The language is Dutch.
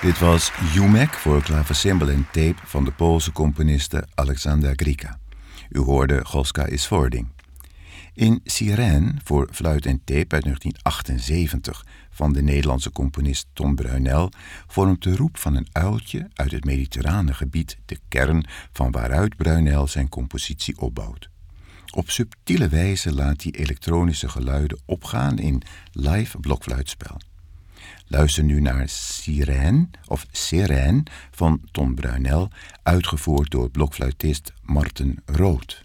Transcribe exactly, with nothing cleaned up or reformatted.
Dit was Jumek voor klavecimbal en tape van de Poolse componiste Alexandra Grika. U hoorde Goska is Vording. In Sirène voor fluit en tape uit negentien achtenzeventig van de Nederlandse componist Ton Bruinel vormt de roep van een uiltje uit het mediterrane gebied de kern van waaruit Bruinel zijn compositie opbouwt. Op subtiele wijze laat hij elektronische geluiden opgaan in live blokfluitspel. Luister nu naar Sirène of Sirène van Ton Bruinel, uitgevoerd door blokfluitist Marten Rood.